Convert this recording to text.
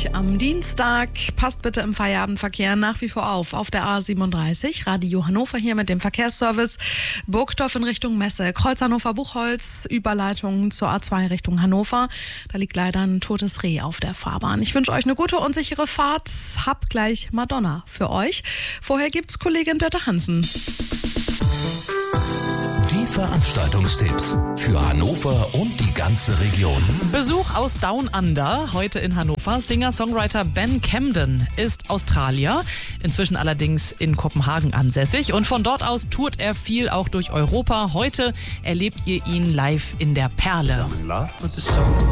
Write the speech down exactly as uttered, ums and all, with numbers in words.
euch am Dienstag. Passt bitte im Feierabendverkehr nach wie vor auf. Auf der A siebenunddreißig, Radio Hannover hier mit dem Verkehrsservice. Burgdorf in Richtung Messe, Kreuz Hannover-Buchholz, Überleitung zur A zwei Richtung Hannover. Da liegt leider ein totes Reh auf der Fahrbahn. Ich wünsche euch eine gute und sichere Fahrt. Hab gleich Madonna für euch. Vorher gibt's Kollegin Dörte Hansen. Die Veranstaltungstipps für Hannover und die ganze Region. Besuch aus Down Under, heute in Hannover. Singer-Songwriter Ben Camden ist Australier, inzwischen allerdings in Kopenhagen ansässig. Und von dort aus tourt er viel auch durch Europa. Heute erlebt ihr ihn live in der Perle.